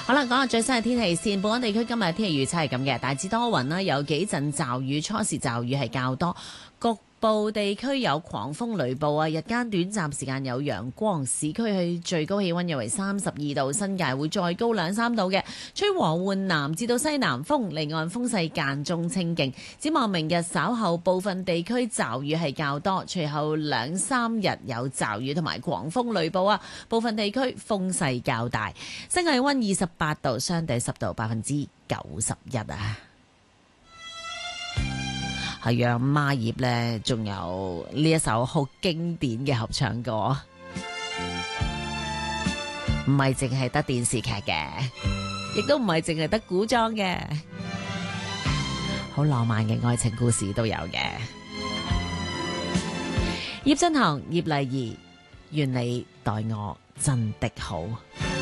好啦，講下最新嘅天氣先。本港地區今日天氣預測係咁嘅，大致多雲啦，有幾陣驟雨，初時驟雨係較多，局部地區有狂風雷暴啊！日間短暫時間有陽光，市區係最高氣溫約為32度，新界會再高2-3度嘅，吹和緩南至到西南風，離岸風勢間中清勁。展望明日稍後部分地區驟雨係較多，隨後2-3日有驟雨同埋狂風雷暴啊！部分地區風勢較大，新界氣溫28度，相對濕度91%啊！係啊，孖葉呢，仲有呢一首好經典嘅合唱歌，唔係淨係得電視劇嘅，亦都唔係淨係得古裝嘅，好浪漫嘅愛情故事都有嘅。葉振棠、葉麗儀，願你待我真的好。